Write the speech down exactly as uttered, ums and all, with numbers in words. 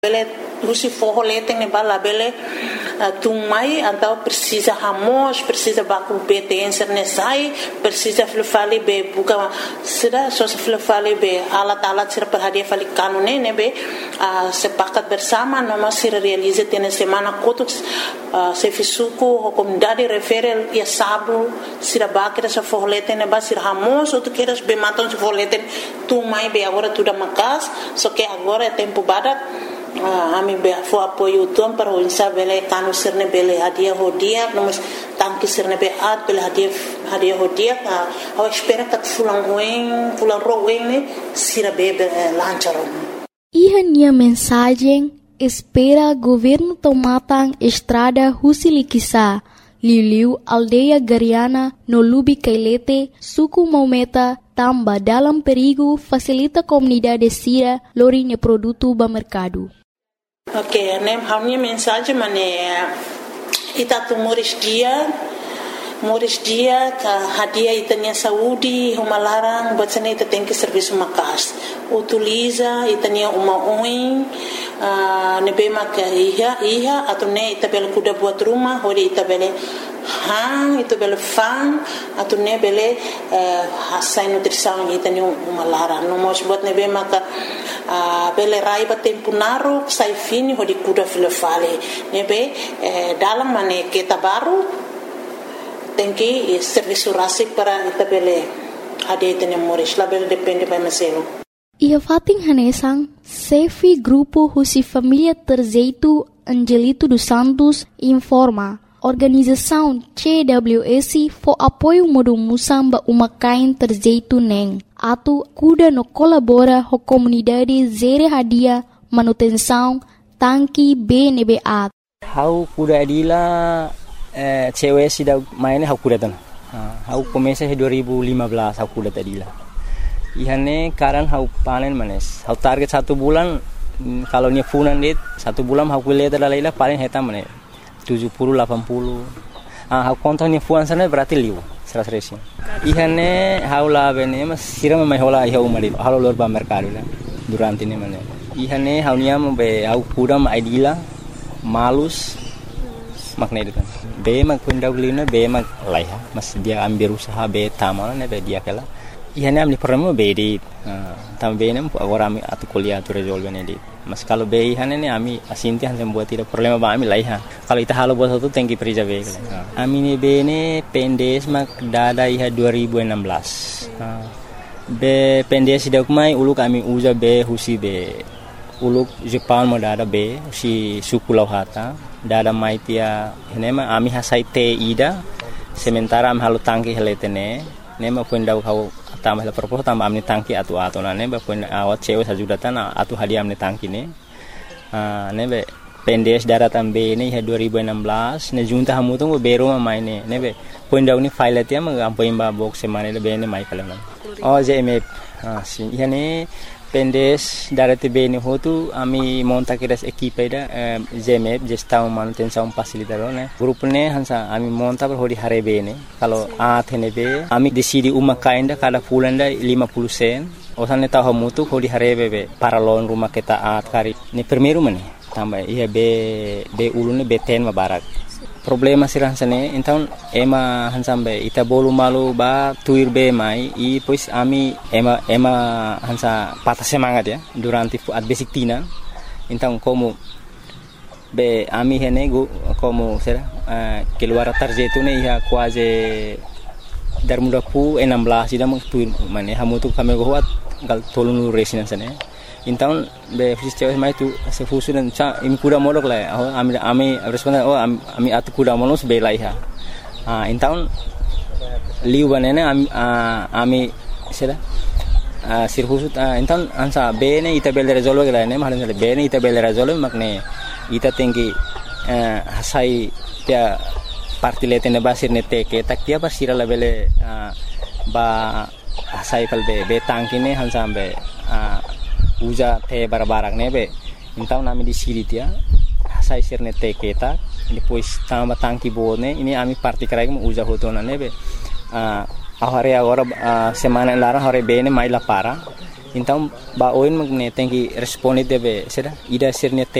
Bele usi forro leteng ne bala bele tung mai antau precisa hamos precisa baku B T N serne sai precisa flufali be buka sira so flufali be alat-alat sira perhadia fali kanune ne be sepakat bersama nama sira realize tene semana kotuk se fisuku komunidade referel ya sabu sira bakira so forro leteng ne ba sira hamos outro queiras be matam so forro leteng tung mai be agora tudo macas só que agora é tempo badak Ah, ami be fo apoio tom para o insa bele kanu serne bele hadia hodia nomos tanki serne be at bele hadia hadia hodia ka ao espera kat fulang wen fulang rowen ne sira be lancharon. Ihania mensagem espera governo tomatang estrada Husilikisa Liliu aldeia Gariana no Lubi Kailete suku Maumeta tamba dalam perigo facilita comunidade sira lorinha produto ba mercado. Ok, nem a minha mensagem mane ita tu moris dia moris dia ka hadia itanya saúde uma larang bacana ita tem que serviço makas utiliza itanya uma oin nebe maka iha iha atau ne ita bel kuda buat rumah hori ita bele hang itu bele fan atau ne bele hasai nutrição itanya uma larang no mos buat nebe maka bele rai ba tempo naru sai fini hodi kuda filofale nebe dalam mane kita baru tem que serviço rasik para itabele ade tene moris label depende by maselo. Ia fating hanesang Sefi Grupo Husi Família Terzeito Angelito dos Santos informa organização C W S for apoio modo musamba umakain Terzeito neng atu kuda no colabora ho comunidade zere hadia manutenção tanki B N B A. Hau kuda adila Eh, cewek sih dah mainnya aku kuda tan. Aku komesa dua ribu lima belas aku kuda tadi lah. Ihane karan aku panen manes. Aku target satu bulan kalau ni funan dit satu bulan aku lihat adalah lah paling hitam manes tujuh puluh delapan puluh. Ah aku kontak ni funan sana berarti liu seratus resi. Ihane aku lah bene mas siram mai hola iha umari. Halo lor ba mercado lah. Durante ni manes. Ihane aku niam be aku kuda mai dila malus makna itu kan. Be mag pundaw lina be mag laiha mas dia ambil usaha be tamal ne be dia kala ihane amni problema be di tam be nem agora ami atu kuliah tu resolve ne di mas kalau be ihane ne ami asinti han buat tidak problema ba ami laiha kalau ita halo buat itu tengki perija be kala ami ne be ne pendes mag dada iha dua ribu enam belas be pendes dak mai uluk ami uza be husi be uluk Jepang mo dada be si suku lauhata dada maitia nema ami hasai te ida sementara am halu tangki heletene nema punda kau tambah la propos tambah amni tangki atu atu na neba punda awat cewe sajudatan atu hadiah amni tangki ne ah nebe pendes dara tambe ne dua ribu enam belas ne junta hamu tu bero ma maine nebe punda uni file tia ma ampoimba box semane le bene mai kala oh je me ah si yani pendes darate bene hotu ami monta kiras equipe da zemep gestão manutenção facilitador né grupo ne hansa ami monta per hodi hare bene kalau a thene be ami decidi uma kainda kada fulanda lima puluh sen osane tahu mutu hodi hare bebe para lon rumah kita at kari ni primeiro mane tambah ia be be ulune be ten mabarak problema sirang sane então ema hansambe ita bolu malu ba tuir be mai i pois ami ema ema hansa patah semangat ya durante at basic tina então como be ami hene go como será uh, keluar tarjeto ne ia quase dar muda pu enam belas ida meng tuir mane hamu tu kami go wat gal tolong resinan sane então be fisios mai tu se fusu dan cha im kuda modok la ami ami responden oh ami atu kuda monos be laiha ah então liu banana ami ami sera ah sirfusu então ansa be ne ita bel resolve la ne mahan be ne ita bel resolve makne ita tinggi hasai tia partilete ne basir ne te ke tak tia basira la bele ba hasai pal be be tangki ne hansa be uja te barbarak nebe então nami di siri tia sai sirne te keta depois tamba tangki bone ini ami parti krai mo uja hotona nebe ah ahare agora semana lara hore bene mai la para Então, ba oin magne tengi responde debe, será? Ida sirnya